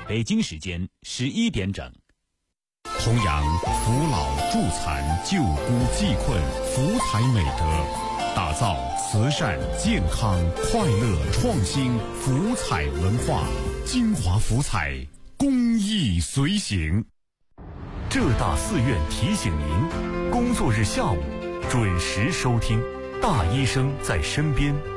北京时间11点整。 弘扬扶老助残、救孤济困福彩美德，打造慈善、健康、快乐、创新福彩文化。金华福彩，公益随行。浙大寺院提醒您，工作日下午准时收听大医生在身边